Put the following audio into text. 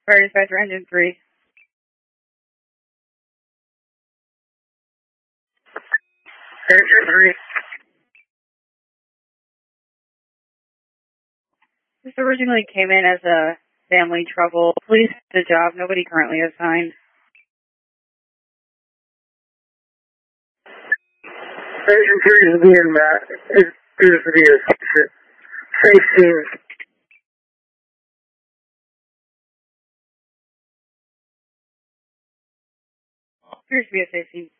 Fire dispatcher engine 3. Engine 3. This originally came in as a family trouble. Police did the job. Nobody currently assigned. Engine 3 is being it appears to be a safe scene. Appears to be a safety.